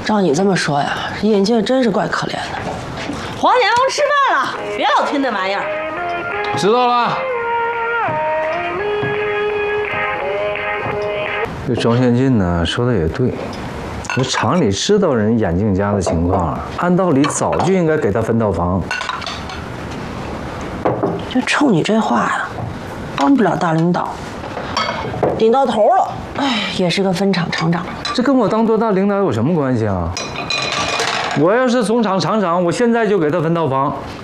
照你这么说呀，眼镜真是怪可怜的。 黄年龙吃饭了，别老听那玩意儿。 知道了。这庄宪进呢说的也对，这厂里知道人眼镜家的情况，按道理早就应该给他分套房。 就冲你这话呀，帮不了大领导，顶到头了，哎，也是个分厂厂长。 这跟我当多大领导有什么关系啊？我要是总厂厂长，我现在就给他分套房。